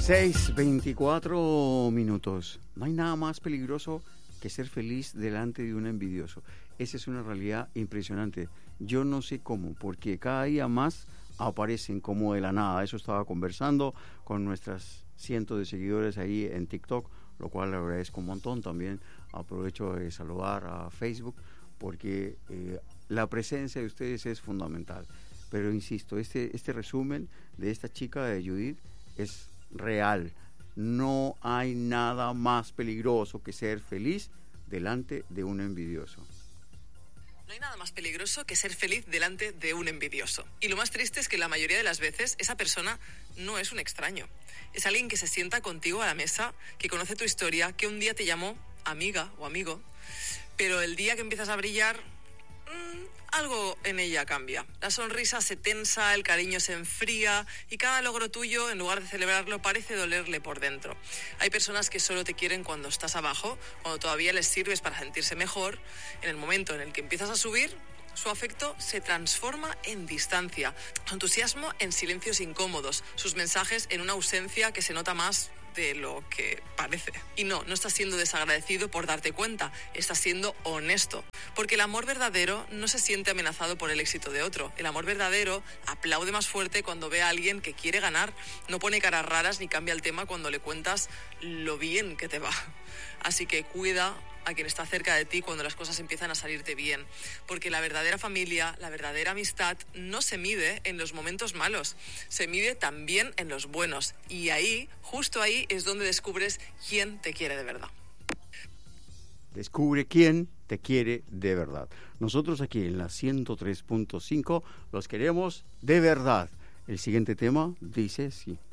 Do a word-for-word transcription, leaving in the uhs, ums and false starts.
seis veinticuatro minutos. No hay nada más peligroso que ser feliz delante de un envidioso. Esa es una realidad impresionante. Yo no sé cómo, porque cada día más aparecen como de la nada. Eso estaba conversando con nuestras cientos de seguidores ahí en TikTok, lo cual le agradezco un montón. También aprovecho de saludar a Facebook, porque eh, la presencia de ustedes es fundamental. Pero insisto, este, este resumen de esta chica de Judith es real. No hay nada más peligroso que ser feliz delante de un envidioso. No hay nada más peligroso que ser feliz delante de un envidioso. Y lo más triste es que la mayoría de las veces esa persona no es un extraño. Es alguien que se sienta contigo a la mesa, que conoce tu historia, que un día te llamó amiga o amigo, pero el día que empiezas a brillar, mmm, algo en ella cambia. La sonrisa se tensa, el cariño se enfría y cada logro tuyo, en lugar de celebrarlo, parece dolerle por dentro. Hay personas que solo te quieren cuando estás abajo, cuando todavía les sirves para sentirse mejor. En el momento en el que empiezas a subir, su afecto se transforma en distancia, su entusiasmo en silencios incómodos, sus mensajes en una ausencia que se nota más de lo que parece. Y no, no estás siendo desagradecido por darte cuenta, estás siendo honesto. Porque el amor verdadero no se siente amenazado por el éxito de otro. El amor verdadero aplaude más fuerte cuando ve a alguien que quiere ganar, no pone caras raras ni cambia el tema cuando le cuentas lo bien que te va. Así que cuida a quien está cerca de ti cuando las cosas empiezan a salirte bien, porque la verdadera familia, la verdadera amistad no se mide en los momentos malos, se mide también en los buenos, y ahí, justo ahí, es donde descubres quién te quiere de verdad. Descubre quién te quiere de verdad. Nosotros aquí en la ciento tres punto cinco los queremos de verdad. El siguiente tema dice sí.